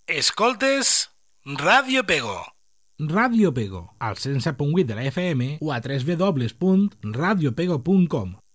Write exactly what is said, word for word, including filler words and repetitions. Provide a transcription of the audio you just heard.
Escoltes Ràdio Pego. Ràdio Pego, al cent set punt vuit de la F M o a w w w punt radio pego punt com.